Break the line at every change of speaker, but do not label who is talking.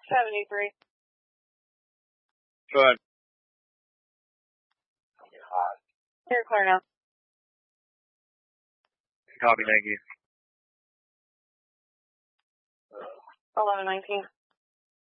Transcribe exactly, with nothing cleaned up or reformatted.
seventy-three.
Go ahead.
You're clear now.
Copy, thank you.
eleven nineteen.